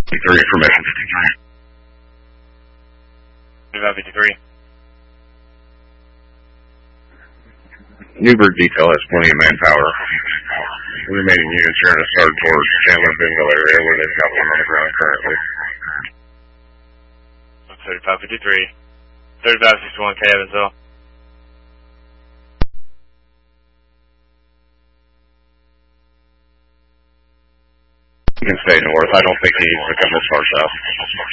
53 information. 3553. Newburgh detail has plenty of manpower. Remaining units are in a start towards Chandler Bingo area where they've got one on the ground currently. 3553. 3561 K Evansville. You can stay north. I don't think he needs to come this far south.